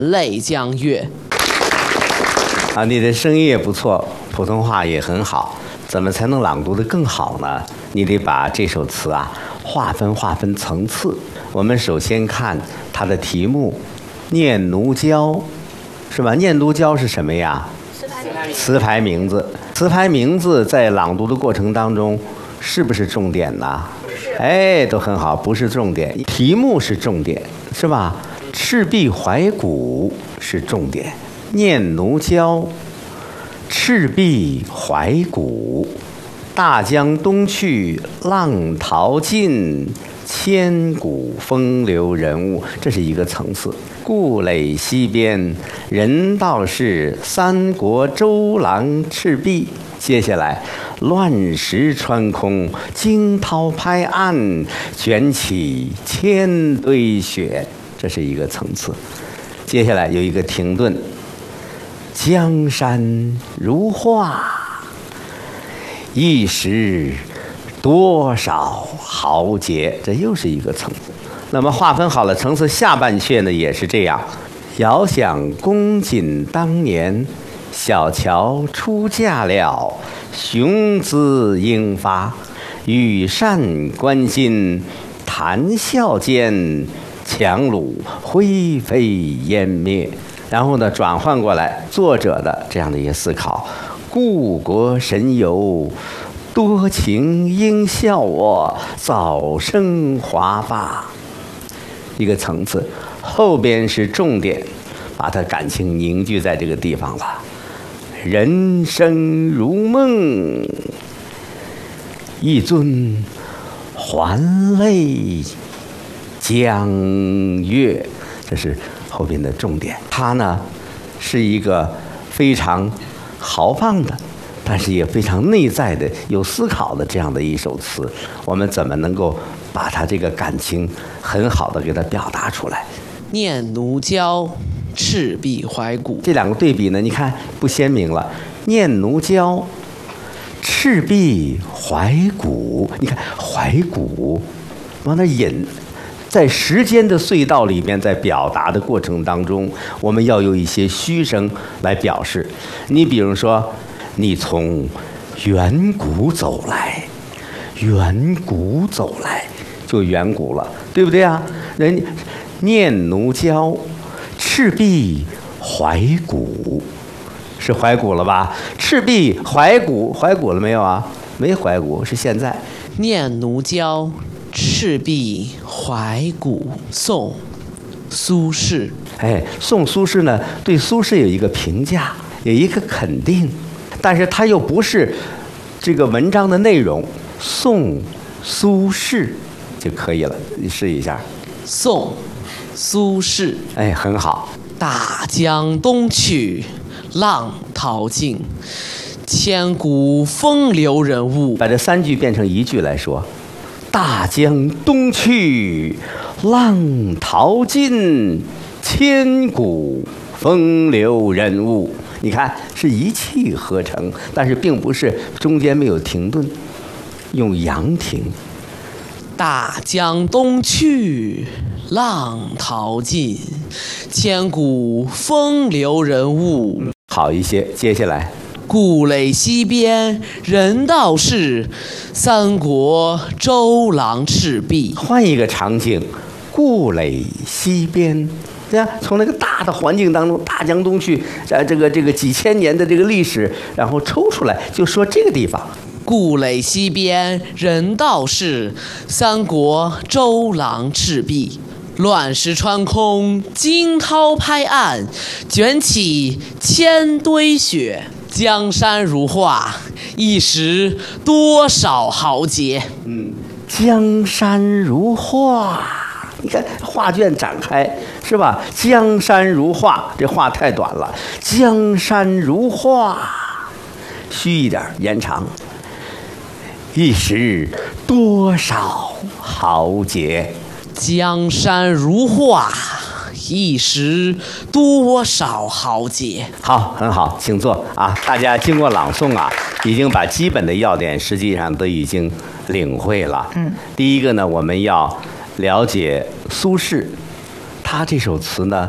泪江月。 啊，你的声音也不错，普通话也很好，怎么才能朗读得更好呢？你得把这首词啊划分层次。我们首先看它的题目，念奴娇，是吧？念奴娇是什么呀？词牌名字。词牌名字在朗读的过程当中，是不是重点呢？哎，都很好，不是重点，题目是重点，是吧？赤壁怀古是重点。念奴娇，赤壁怀古，大江东去，浪淘尽，千古风流人物，这是一个层次。故垒西边，人道是三国周郎赤壁。接下来，乱石穿空，惊涛拍岸，卷起千堆雪，这是一个层次。接下来有一个停顿。江山如画，一时多少豪杰，这又是一个层次。那么划分好了层次，下半阙呢也是这样。遥想公瑾当年，小乔出嫁了，雄姿英发，羽扇纶巾，谈笑间，樯橹灰飞烟灭。然后呢，转换过来作者的这样的一些思考：故国神游，多情应笑我，早生华发。一个层次，后边是重点，把它感情凝聚在这个地方了。人生如梦，一尊还酹江月，这是后边的重点。它呢是一个非常豪放的，但是也非常内在的、有思考的这样的一首词。我们怎么能够把它这个感情很好的给它表达出来？ 念奴娇，赤壁怀古， 这两个对比呢，你看不鲜明了。念奴娇，赤壁怀古，你看怀古往那引。在时间的隧道里面，在表达的过程当中，我们要有一些虚声来表示。你比如说，你从远古走来，远古走来，就远古了，对不对啊？人念奴娇，赤壁怀古，是怀古了吧？赤壁怀古，怀古了没有啊？没怀古，是现在。 念奴娇，赤壁怀古，宋苏轼。 哎，宋苏轼呢，对苏轼有一个评价，有一个肯定，但是他又不是这个文章的内容。宋苏轼就可以了，你试一下。 宋苏轼。 哎，很好。 大江东去，浪淘尽，千古风流人物。 把这三句变成一句来说。大江东去，浪淘尽，千古风流人物。你看是一气呵成，但是并不是中间没有停顿，用阳停。 大江东去，浪淘尽，千古风流人物。 好一些。接下来， 故垒西边，人道是三国周郎赤壁。 换一个场景，故垒西边，对呀，从那个大的环境当中，大江东去，这个几千年的这个历史，然后抽出来，就说这个地方。 故垒西边，人道是三国周郎赤壁。乱石穿空，惊涛拍岸，卷起千堆雪。江山如画，一时多少豪杰。 江山如画，你看画卷展开是吧？江山如画，这画太短了。江山如画，虚一点，延长。一时多少豪杰。 江山如画，一时多少豪杰。 好，很好，请坐啊！大家经过朗诵啊，已经把基本的要点实际上都已经领会了。第一个呢，我们要了解苏轼，他这首词呢，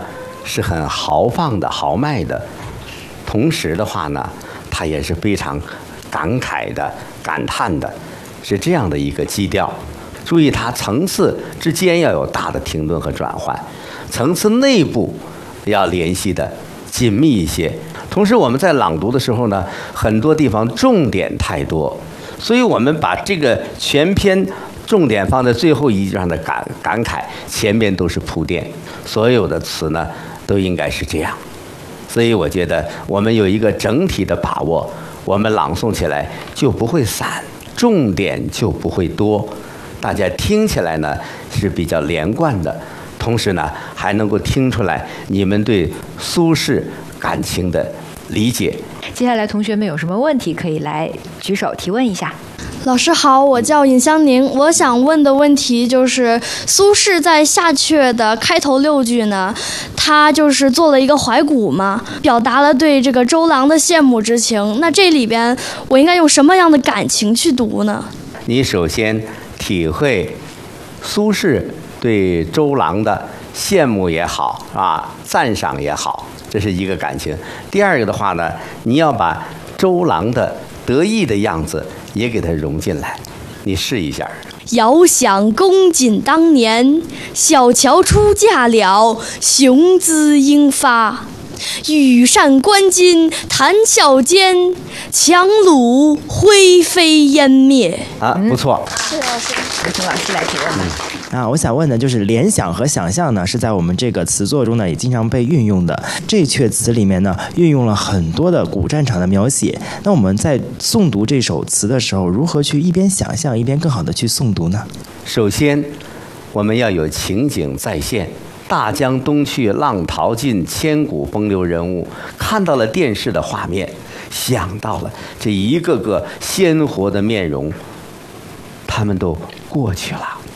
是很豪放的、豪迈的，同时的话呢，它也是非常感慨的、感叹的，是这样的一个基调。注意它层次之间要有大的停顿和转换，层次内部要联系的紧密一些。同时我们在朗读的时候呢，很多地方重点太多，所以我们把这个全篇重点放在最后一句上的感慨，前面都是铺垫，所有的词呢都应该是这样。所以我觉得我们有一个整体的把握，我们朗诵起来就不会散，重点就不会多，大家听起来呢是比较连贯的，同时呢还能够听出来你们对苏轼感情的理解。 接下来同学们有什么问题可以来举手提问一下。 老师好，我叫尹香宁，我想问的问题就是苏轼在下阙的开头6句呢，他就是做了一个怀古嘛，表达了对这个周郎的羡慕之情。那这里边我应该用什么样的感情去读呢？ 你首先体会苏轼对周郎的羡慕也好赞赏也好，这是一个感情。第二个的话呢，你要把周郎的得意的样子也给它融进来，你试一下。 遥想公瑾当年，小乔出嫁了，雄姿英发。羽扇纶巾谈笑间，樯橹灰飞烟灭。 不错。 谢谢老师，请老师来提问。 我想问的就是联想和想象呢，是在我们这个词作中呢也经常被运用的。这阙词里面呢，运用了很多的古战场的描写。那我们在诵读这首词的时候，如何去一边想象一边更好的去诵读呢？ 首先，我们要有情景再现。大江东去，浪淘尽，千古风流人物。看到了电视的画面，想到了这一个个鲜活的面容，他们都过去了。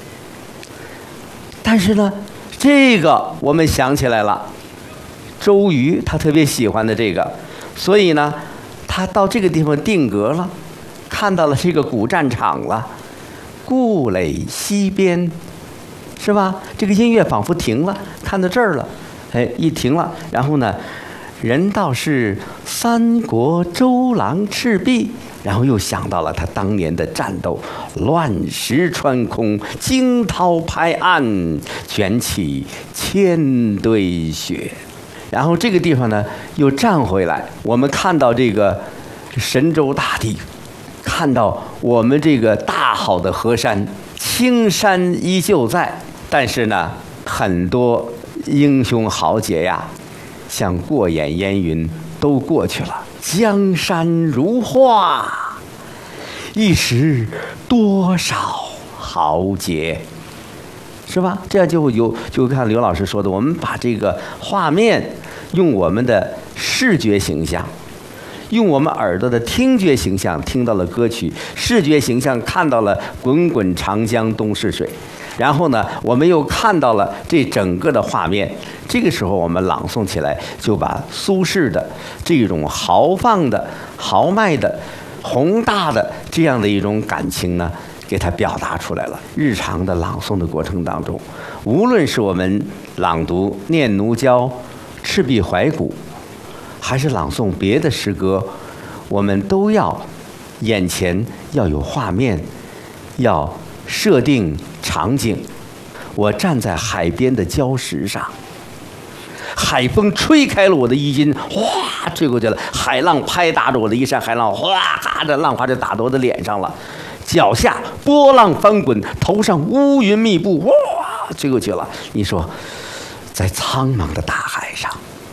但是呢，这个我们想起来了，周瑜他特别喜欢的这个，所以呢，他到这个地方定格了，看到了这个古战场了，故垒西边。是吧？这个音乐仿佛停了，看到这儿了，一停了，然后呢，人道是三国周郎赤壁，然后又想到了他当年的战斗，乱石穿空，惊涛拍岸，卷起千堆雪。然后这个地方呢又站回来，我们看到这个神州大地，看到我们这个大好的河山，青山依旧在。但是呢，很多英雄豪杰呀，像过眼烟云都过去了。江山如画，一时多少豪杰，是吧？这样就看刘老师说的，我们把这个画面用我们的视觉形象，用我们耳朵的听觉形象听到了歌曲，视觉形象看到了滚滚长江东逝水。然后呢，我们又看到了这整个的画面，这个时候我们朗诵起来，就把苏轼的这种豪放的、豪迈的、宏大的这样的一种感情呢，给它表达出来了。日常的朗诵的过程当中，无论是我们朗读《念奴娇》《赤壁怀古》，还是朗诵别的诗歌，我们都要眼前要有画面，要设定场景。我站在海边的礁石上，海风吹开了我的衣襟，哗吹过去了，海浪拍打着我的衣衫，海浪哗咔的浪花就打到我的脸上了，脚下波浪翻滚，头上乌云密布，哇吹过去了。你说在苍茫的大海上，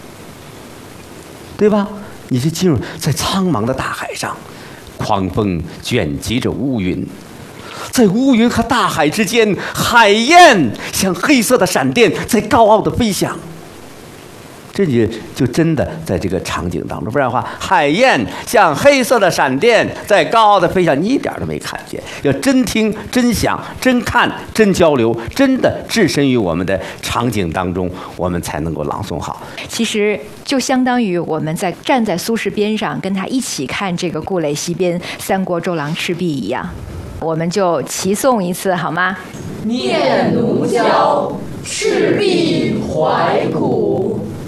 对吧？你就进入在苍茫的大海上，狂风卷集着乌云，在乌云和大海之间，海燕像黑色的闪电在高傲的飞翔。这就真的在这个场景当中，不然的话，海燕像黑色的闪电在高傲的飞翔，你一点都没看见。要真听、真想、真看、真交流，真的置身于我们的场景当中，我们才能够朗诵好。 其实就相当于我们站在苏轼边上，跟他一起看这个故垒西边三国周郎赤壁一样。我们就齐诵一次好吗？ 念奴娇，赤壁怀古。